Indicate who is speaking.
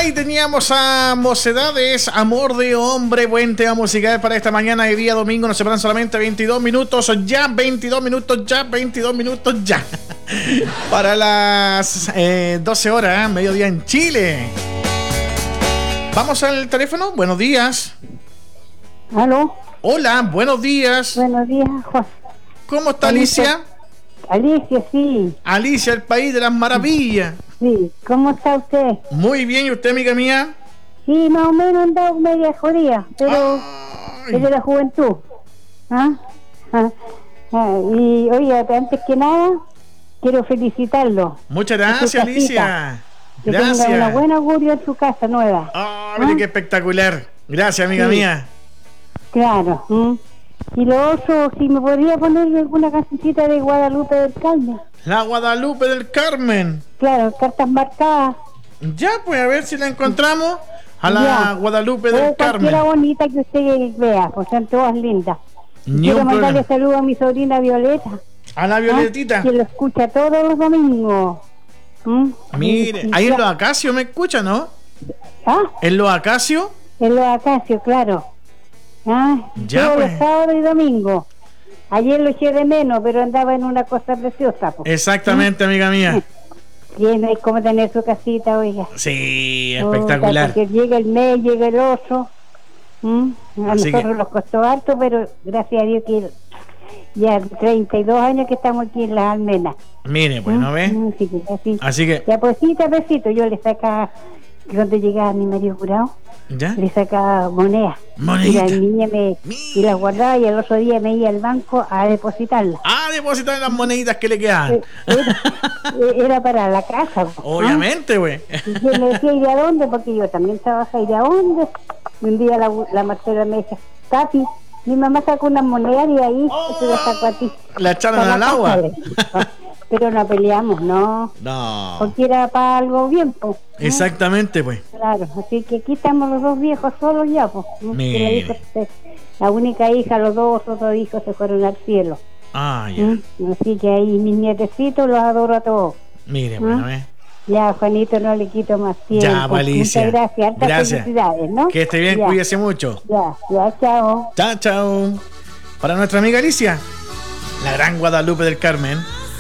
Speaker 1: Ahí teníamos a Mocedades, Amor de Hombre, buen tema musical para esta mañana de día domingo. Nos separan solamente 22 minutos, ya 22 minutos, ya 22 minutos, ya. Para las 12 horas, mediodía en Chile. Vamos al teléfono, buenos días.
Speaker 2: ¿Aló?
Speaker 1: Hola, buenos días.
Speaker 2: Buenos días, Juan.
Speaker 1: ¿Cómo está Alicia?
Speaker 2: Alicia, sí.
Speaker 1: Alicia, el país de las maravillas.
Speaker 2: Sí, ¿cómo está usted?
Speaker 1: Muy bien, ¿y usted, amiga mía?
Speaker 2: Sí, más o menos andado media jodida, pero es de la juventud. Y oiga, antes que nada, quiero felicitarlo.
Speaker 1: Muchas gracias, Alicia.
Speaker 2: Que
Speaker 1: Gracias.
Speaker 2: tenga una buena augurio en su casa nueva.
Speaker 1: Mire qué espectacular. Gracias, amiga mía.
Speaker 2: Claro. Y lo otro, si me podría poner alguna cancioncita de Guadalupe del Carmen.
Speaker 1: La Guadalupe del Carmen.
Speaker 2: Claro, cartas marcadas.
Speaker 1: Ya, pues a ver si la encontramos. A la
Speaker 2: Ya.
Speaker 1: Guadalupe del Carmen.
Speaker 2: Cualquiera bonita que usted vea, pues son todas lindas. Quiero mandarle saludos a mi sobrina Violeta.
Speaker 1: A la Violetita.
Speaker 2: Que lo escucha todos los domingos.
Speaker 1: Mire, ahí en los acacios me escucha, ¿no? ¿En los acacios?
Speaker 2: En los acacios, claro.
Speaker 1: Ya,
Speaker 2: todos
Speaker 1: pues.
Speaker 2: los sábados y domingos. Ayer lo eché de menos, pero andaba en una cosa preciosa. Pues.
Speaker 1: Exactamente, amiga mía.
Speaker 2: Tiene hay como tener su casita, oiga.
Speaker 1: Sí, espectacular.
Speaker 2: Porque llega el mes, llega el otro. A
Speaker 1: Así
Speaker 2: nosotros nos costó harto, pero gracias a Dios que ya 32 años que estamos aquí en Las Almenas.
Speaker 1: Mire, bueno, ¿ves? Así que
Speaker 2: ya posito a besito yo le sacaba, cuando llegaba mi marido jurado,
Speaker 1: ¿ya?
Speaker 2: le sacaba monedas.
Speaker 1: Monedita.
Speaker 2: Y la niña y las guardaba, y el otro día me iba al banco a depositarlas.
Speaker 1: Depositar las moneditas que le quedaban.
Speaker 2: Era para la casa.
Speaker 1: Obviamente, güey.
Speaker 2: Y yo le decía, ¿y de a dónde? Porque yo también trabajo, ¿y de a dónde? Y un día la Marcela me dice, Capi, mi mamá sacó unas monedas y ahí se las sacó a ti.
Speaker 1: La echaron al agua.
Speaker 2: Pero no peleamos, ¿no?
Speaker 1: No.
Speaker 2: Porque era para algo bien, pues.
Speaker 1: Exactamente, pues.
Speaker 2: Claro, así que aquí estamos los dos viejos solos ya, pues. La única hija, los dos otros hijos se fueron al cielo.
Speaker 1: Ya.
Speaker 2: Así que ahí mis nietecitos los adoro a todos.
Speaker 1: Mire, bueno,
Speaker 2: Ya, Juanito, no le quito más tiempo.
Speaker 1: Ya, Alicia.
Speaker 2: Muchas gracias. Hartas felicidades, ¿no?
Speaker 1: Que esté bien, cuídese mucho.
Speaker 2: Ya, chao.
Speaker 1: Chao, chao. Para nuestra amiga Alicia, la gran Guadalupe del Carmen.